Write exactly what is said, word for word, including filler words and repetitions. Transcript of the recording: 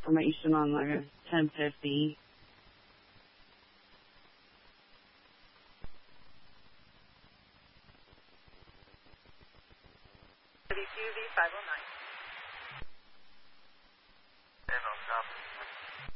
information on like a ten fifty. W Q V five oh nine.